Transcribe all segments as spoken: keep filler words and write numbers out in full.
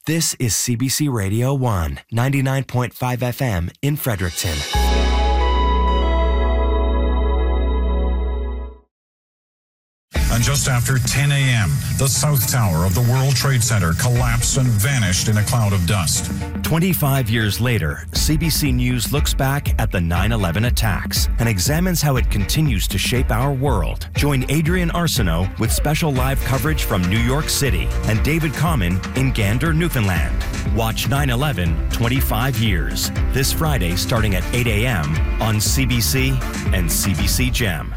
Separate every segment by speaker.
Speaker 1: This is C B C Radio one, ninety-nine point five F M in Fredericton.
Speaker 2: And just after ten a.m., the South Tower of the World Trade Center collapsed and vanished in a cloud of dust.
Speaker 1: twenty-five years later, C B C News looks back at the nine eleven attacks and examines how it continues to shape our world. Join Adrian Arsenault with special live coverage from New York City and David Common in Gander, Newfoundland. Watch nine eleven twenty-five years this Friday starting at eight a.m. on C B C and C B C Gem.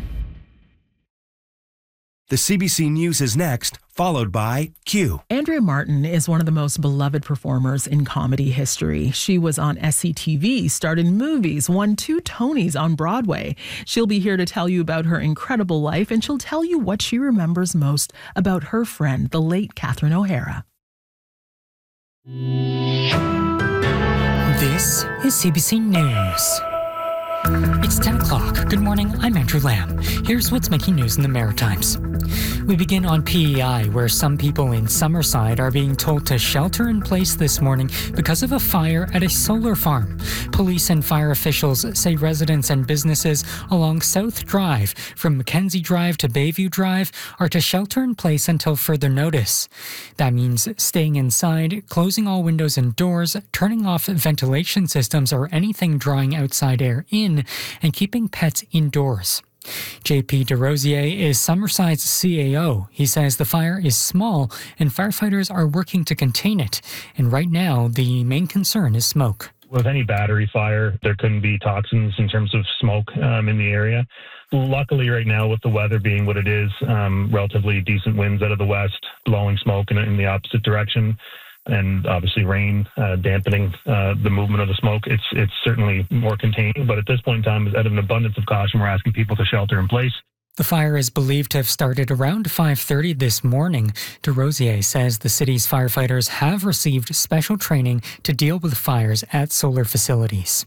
Speaker 1: The C B C News is next, followed by Q.
Speaker 3: Andrea Martin is one of the most beloved performers in comedy history. She was on S C T V, starred in movies, won two Tonys on Broadway. She'll be here to tell you about her incredible life, and she'll tell you what she remembers most about her friend, the late Catherine O'Hara.
Speaker 4: This is C B C News. It's ten o'clock. Good morning, I'm Andrew Lamb. Here's what's making news in the Maritimes. We begin on P E I, where some people in Summerside are being told to shelter in place this morning because of a fire at a solar farm. Police and fire officials say residents and businesses along South Drive, from Mackenzie Drive to Bayview Drive, are to shelter in place until further notice. That means staying inside, closing all windows and doors, turning off ventilation systems or anything drawing outside air in, and keeping pets indoors. J P DeRosier is Summerside's C A O. He says the fire is small and firefighters are working to contain it. And right now, the main concern is smoke.
Speaker 5: With any battery fire, there couldn't be toxins in terms of smoke um, in the area. Luckily, right now, with the weather being what it is, um, relatively decent winds out of the west, blowing smoke in, in the opposite direction, and obviously rain uh, dampening uh, the movement of the smoke, it's it's certainly more contained. But at this point in time, out of an abundance of caution, we're asking people to shelter in place.
Speaker 4: The fire is believed to have started around five thirty this morning. DeRosier says the city's firefighters have received special training to deal with fires at solar facilities.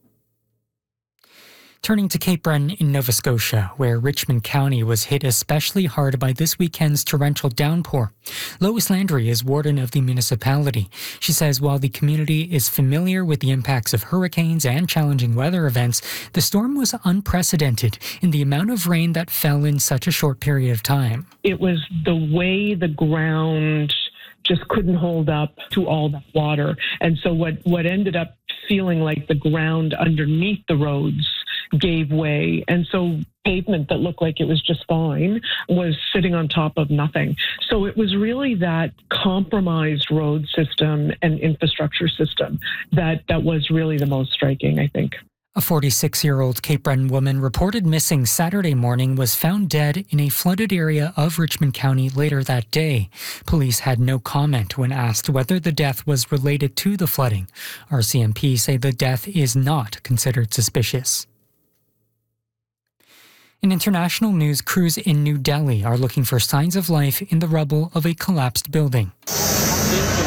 Speaker 4: Turning to Cape Breton in Nova Scotia, where Richmond County was hit especially hard by this weekend's torrential downpour. Lois Landry is warden of the municipality. She says while the community is familiar with the impacts of hurricanes and challenging weather events, the storm was unprecedented in the amount of rain that fell in such a short period of time.
Speaker 6: It was the way the ground just couldn't hold up to all that water. And so what, what ended up feeling like the ground underneath the roads gave way. And so pavement that looked like it was just fine was sitting on top of nothing. So it was really that compromised road system and infrastructure system that, that was really the most striking, I think.
Speaker 4: A forty-six-year-old Cape Breton woman reported missing Saturday morning was found dead in a flooded area of Richmond County later that day. Police had no comment when asked whether the death was related to the flooding. R C M P say the death is not considered suspicious. In international news, crews in New Delhi are looking for signs of life in the rubble of a collapsed building.